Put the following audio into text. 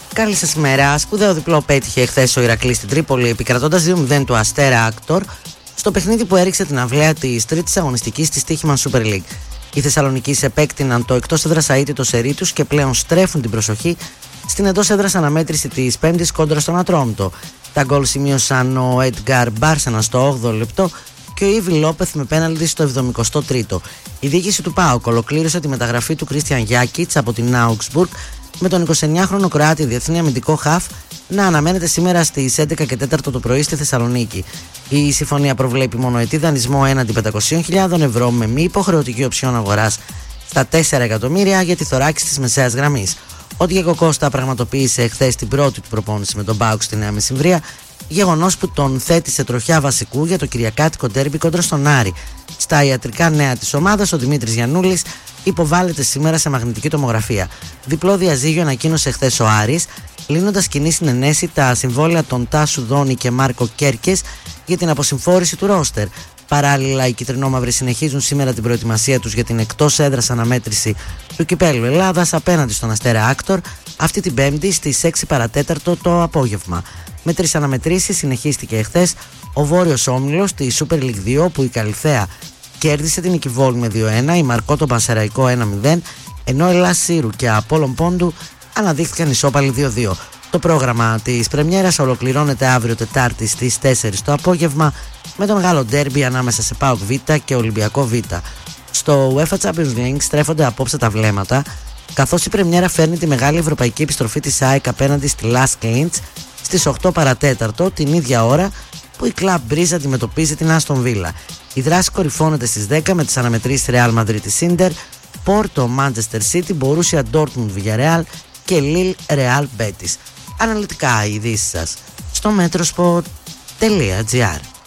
Καλή σας ημέρα. Σπουδαίο διπλό πέτυχε εχθές ο Ηρακλής στην Τρίπολη, επικρατώντας 2-0 του Αστέρα Άκτορ στο παιχνίδι που έριξε την αυλαία της τρίτης αγωνιστικής της Τύχημαν Super League. Οι Θεσσαλονικείς επέκτηναν το εκτός έδρας αίτητο σερί τους και πλέον στρέφουν την προσοχή στην εντός έδρας αναμέτρηση της Πέμπτης κόντρα στον Ατρόμητο. Τα γκολ σημείωσαν ο Έντγκαρ Μπάρσενα στο 8ο λεπτό και ο Ήβι Λόπεθ με πέναλτι στο 73ο. Η διοίκηση του ΠΑΟΚ ολοκλήρωσε τη μεταγραφή του Κρίστιαν Γιάκιτς από την Augsburg, με τον 29χρονο Κροάτι διεθνή αμυντικό χαφ να αναμένεται σήμερα στις 11 και 4 το πρωί στη Θεσσαλονίκη. Η συμφωνία προβλέπει μονοετή δανεισμό έναντι 500.000 ευρώ με μη υποχρεωτική οψιόν αγοράς στα 4 εκατομμύρια για τη θωράκιση της μεσαίας γραμμής. Ο Διέγκο Κώστα πραγματοποίησε εχθές την πρώτη του προπόνηση με τον ΠΑΟΚ στη Νέα Μεσημβρία, γεγονός που τον θέτει σε τροχιά βασικού για το κυριακάτικο ντέρμπι κόντρα στον Άρη. Στα ιατρικά νέα της ομάδας, ο Δημήτρης Γιαννούλης υποβάλλεται σήμερα σε μαγνητική τομογραφία. Διπλό διαζύγιο ανακοίνωσε χθες ο Άρης, λύνοντας κοινή συνενέση τα συμβόλαια των Τάσου Δόνη και Μάρκο Κέρκες για την αποσυμφόρηση του ρόστερ. Παράλληλα, οι κυτρινόμαυροι συνεχίζουν σήμερα την προετοιμασία τους για την εκτός έδρας αναμέτρηση του Κυπέλλου Ελλάδας απέναντι στον Αστέρα Άκτορ αυτή την Πέμπτη στις 6 παρατέταρτο το απόγευμα. Με 3 αναμετρήσεις συνεχίστηκε εχθές ο Βόρειος Όμιλος τη Super League 2, που η Καλυθέα κέρδισε την Νικηβόλη με 2-1, η Μαρκό τον Πανσεραϊκό 1-0, ενώ Ελλάς Σύρου και Απόλλων Πόντου αναδείχθηκαν ισόπαλοι 2-2. Το πρόγραμμα της πρεμιέρας ολοκληρώνεται αύριο Τετάρτη στις 4 το απόγευμα με το μεγάλο ντέρμπι ανάμεσα σε ΠΑΟΚ Β και Ολυμπιακό Β. Στο UEFA Champions League στρέφονται απόψε τα βλέμματα, καθώς η πρεμιέρα φέρνει τη μεγάλη ευρωπαϊκή επιστροφή της ΑΕΚ απέναντι στη Lask Linz στις 8 παρατέταρτο, την ίδια ώρα που η Club Brugge αντιμετωπίζει την Aston Villa. Η δράση κορυφώνεται στις 10 με τις αναμετρήσεις Real Madrid Inter, Porto Manchester City, Borussia Dortmund Villarreal και Lille Real Betis. Αναλυτικά οι ειδήσεις σας στο metrosport.gr.